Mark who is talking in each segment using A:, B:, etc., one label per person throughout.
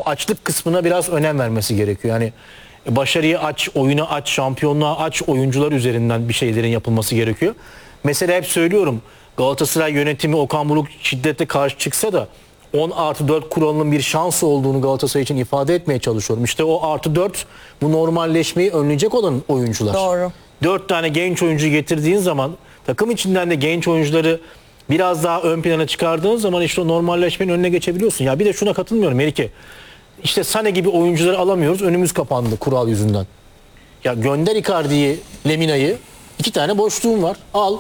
A: açlık kısmına biraz önem vermesi gerekiyor. Yani başarıyı aç, oyunu aç, şampiyonluğa aç oyuncular üzerinden bir şeylerin yapılması gerekiyor. Mesela hep söylüyorum, Galatasaray yönetimi Okan Buruk şiddetle karşı çıksa da 10+4 kuralının bir şans olduğunu Galatasaray için ifade etmeye çalışıyorum. İşte o +4 bu normalleşmeyi önleyecek olan oyuncular.
B: Doğru.
A: 4 tane genç oyuncu getirdiğin zaman, takım içinden de genç oyuncuları biraz daha ön plana çıkardığın zaman işte o normalleşmenin önüne geçebiliyorsun. Ya bir de şuna katılmıyorum Melike. İşte Sané gibi oyuncuları alamıyoruz. Önümüz kapandı kural yüzünden. Ya gönder Icardi'yi, Lemina'yı. 2 tane boşluğum var. Al.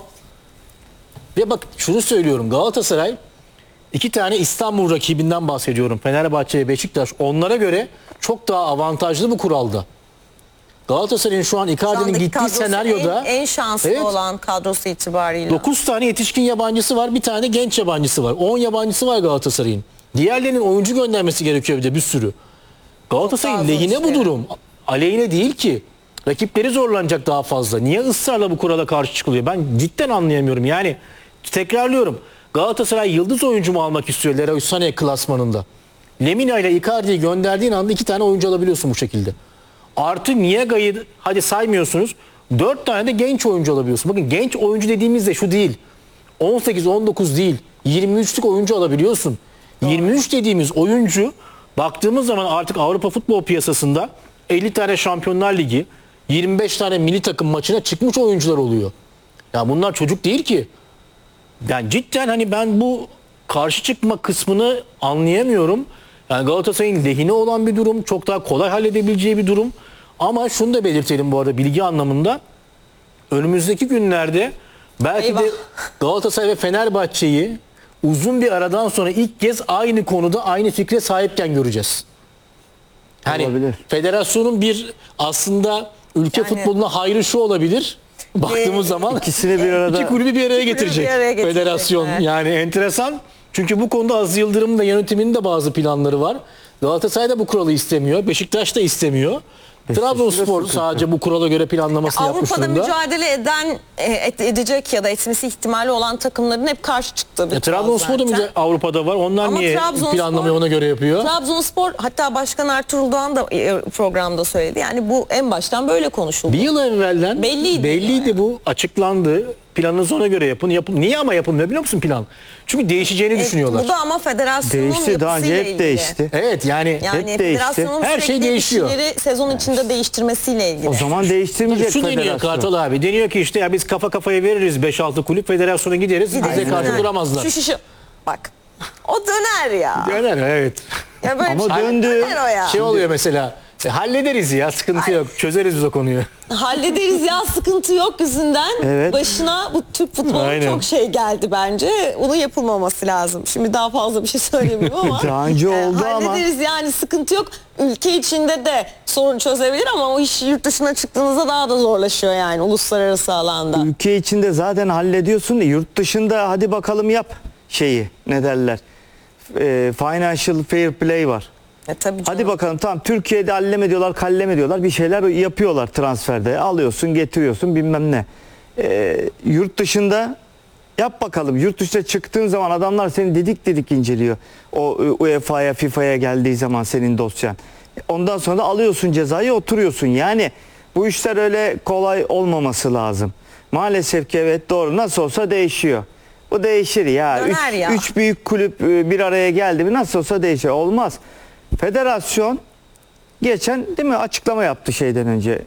A: Ve bak şunu söylüyorum. Galatasaray 2 tane İstanbul rakibinden bahsediyorum. Fenerbahçe ve Beşiktaş. Onlara göre çok daha avantajlı bu kuralda. Galatasaray'ın şu an Icardi'nin gittiği senaryoda
B: en şanslı olan kadrosu itibariyle.
A: 9 tane yetişkin yabancısı var, bir tane genç yabancısı var. 10 yabancısı var Galatasaray'ın. Diğerlerinin oyuncu göndermesi gerekiyor bir de bir sürü. Galatasaray'ın lehine bu durum. Aleyhine değil ki. Rakipleri zorlanacak daha fazla. Niye ısrarla bu kurala karşı çıkılıyor? Ben cidden anlayamıyorum. Yani tekrarlıyorum. Galatasaray yıldız oyuncu mu almak istiyor Leroy Sané klasmanında? Lemina ile Icardi'yi gönderdiğin anda 2 tane oyuncu alabiliyorsun bu şekilde. Artı Niega'yı hadi saymıyorsunuz. 4 tane de genç oyuncu alabiliyorsun. Bakın genç oyuncu dediğimizde şu değil. 18-19 değil. 23'lük oyuncu alabiliyorsun. Doğru. 23 dediğimiz oyuncu baktığımız zaman artık Avrupa futbol piyasasında 50 tane Şampiyonlar Ligi, 25 tane milli takım maçına çıkmış oyuncular oluyor. Ya bunlar çocuk değil ki. Yani cidden hani ben bu karşı çıkma kısmını anlayamıyorum. Yani Galatasaray'ın lehine olan bir durum, çok daha kolay halledebileceği bir durum. Ama şunu da belirtelim bu arada bilgi anlamında. Önümüzdeki günlerde belki de Galatasaray ve Fenerbahçe'yi uzun bir aradan sonra ilk kez aynı konuda aynı fikre sahipken göreceğiz. Yani olabilir. Federasyonun bir aslında ülke futboluna hayrı şu olabilir. Baktığımız zaman
C: ikisini bir arada,
A: iki kulübü bir araya getirecek federasyon. Evet. Yani enteresan. Çünkü bu konuda Aziz Yıldırım'ın da yönetiminin de bazı planları var. Galatasaray da bu kuralı istemiyor. Beşiktaş da istemiyor. Trabzonspor sadece bu kurala göre planlamasını yapmış durumda.
B: Avrupa'da mücadele edecek ya da etmesi ihtimali olan takımların hep karşı çıktığı.
A: Trabzonspor da Avrupa'da var. Onlar ama niye planlamayı ona göre yapıyor?
B: Trabzonspor, hatta Başkan Ertuğrul Doğan da programda söyledi. Yani bu en baştan böyle konuşuldu.
A: Bir yıl evvelden belliydi yani. Bu açıklandı. Planınızı ona göre yapın. Niye ama yapılmıyor biliyor musun plan? Çünkü değişeceğini düşünüyorlar.
B: Bu da ama federasyonun
C: değişti, daha önce hep
B: ilgili.
C: Değişti.
A: Evet yani
C: hep değişti.
A: Her şey değişiyor.
B: Sezon içinde değiştirmesiyle ilgili.
C: O zaman değiştirmeyecek
A: şu
C: federasyon.
A: Deniyor Kartal abi. Deniyor ki işte ya biz kafa kafaya veririz 5-6 kulüp, federasyona gideriz. Bize karşı duramazlar.
B: Şu. Bak. O döner ya.
A: Döner evet.
B: Ya
C: ama döndü.
A: Şey oluyor mesela. Hallederiz ya, sıkıntı yok. Çözeriz biz o konuyu.
B: Hallederiz ya, sıkıntı yok yüzünden başına bu Türk futbolu çok şey geldi bence. Onun yapılmaması lazım. Şimdi daha fazla bir şey söylemiyorum ama.
C: Daha önce oldu ama.
B: Hallederiz yani, sıkıntı yok. Ülke içinde de sorun çözebilir ama o iş yurt dışına çıktığınızda daha da zorlaşıyor yani uluslararası alanda.
C: Ülke içinde zaten hallediyorsun da yurt dışında hadi bakalım yap şeyi, ne derler. Financial fair play var.
B: Tabii
C: hadi bakalım, tamam, Türkiye'de allem ediyorlar, kallem ediyorlar, bir şeyler yapıyorlar transferde, alıyorsun getiriyorsun bilmem ne. Yurt dışında yap bakalım, yurt dışına çıktığın zaman adamlar seni didik didik inceliyor. O UEFA'ya FIFA'ya geldiği zaman senin dosyan. Ondan sonra da alıyorsun cezayı, oturuyorsun. Yani bu işler öyle kolay olmaması lazım. Maalesef ki evet, doğru, nasıl olsa değişiyor. Bu değişir ya. Üç büyük kulüp bir araya geldi mi nasıl olsa değişir. Olmaz. Federasyon geçen değil mi açıklama yaptı şeyden önce,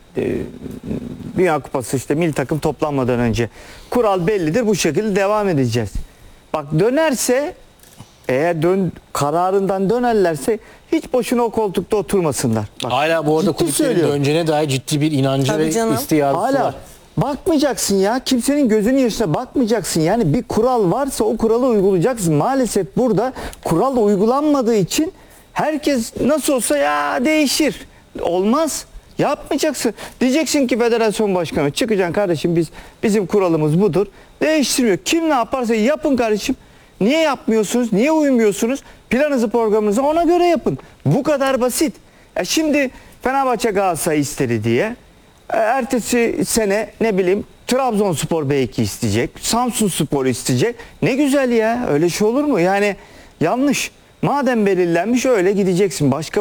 C: Dünya Kupası işte milli takım toplanmadan önce. Kural bellidir, bu şekilde devam edeceğiz. Bak dönerse, eğer kararından dönerlerse hiç boşuna o koltukta oturmasınlar. Bak,
A: hala bu arada kulüplerin döneceğine dair ciddi bir inancı ve istiyadı var.
C: Bakmayacaksın ya, kimsenin gözünün yaşına bakmayacaksın. Yani bir kural varsa o kuralı uygulayacaksın. Maalesef burada kural uygulanmadığı için herkes nasıl olsa ya değişir. Olmaz. Yapmayacaksın. Diyeceksin ki federasyon başkanı, çıkacaksın kardeşim, bizim kuralımız budur. Değiştirmiyor. Kim ne yaparsa yapın kardeşim. Niye yapmıyorsunuz? Niye uymuyorsunuz? Planınızı, programınızı ona göre yapın. Bu kadar basit. Şimdi Fenerbahçe Galatasaray istedi diye ertesi sene ne bileyim Trabzonspor belki isteyecek, Samsunspor isteyecek. Ne güzel ya. Öyle şey olur mu? Yani yanlış. Madem belirlenmiş öyle gideceksin. Başka